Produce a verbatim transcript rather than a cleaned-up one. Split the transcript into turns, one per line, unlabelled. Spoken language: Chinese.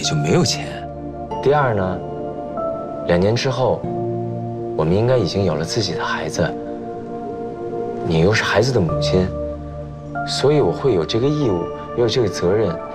就没有钱。
第二呢，两年之后，我们应该已经有了自己的孩子。你又是孩子的母亲，所以我会有这个义务，也有这个责任。